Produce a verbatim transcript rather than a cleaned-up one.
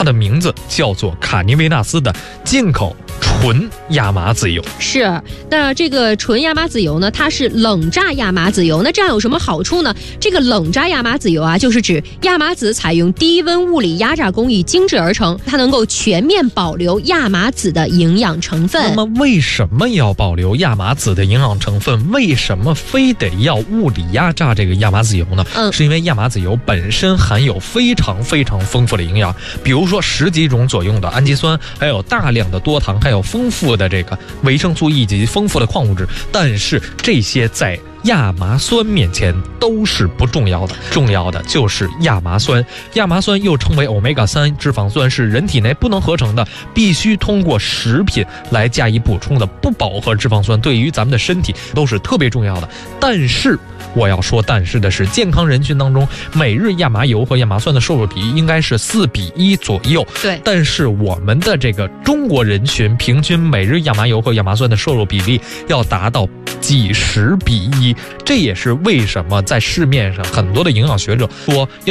它的名字叫做卡尼维纳斯的进口纯亚麻籽油。 是，那这个纯亚麻籽油呢，它是冷榨亚麻籽油。那这样有什么好处呢？这个冷榨亚麻籽油啊，就是指亚麻籽采用低温物理压榨工艺精制而成，它能够全面保留亚麻籽的营养成分。 那么为什么要保留亚麻籽的营养成分？为什么非得要物理压榨这个亚麻籽油呢？ 嗯， 是因为亚麻籽油本身含有非常非常丰富的营养，比如说十几种左右的氨基酸，还有大量的多糖，还有丰富的这个维生素 E 及丰富的矿物质。但是这些在亚麻酸面前都是不重要的，重要的就是亚麻酸。亚麻酸又称为欧米伽三脂肪酸，是人体内不能合成的，必须通过食品来加以补充的不饱和脂肪酸，对于咱们的身体都是特别重要的。但是我要说但是的是，健康人群当中每日亚麻油和亚麻酸的摄入比应该是四比一左右。 对， 但是我们的这个中国人群平均每日亚麻油和亚麻酸的摄入比例要达到几十比一，这也是为什么在市面上很多的营养学者说要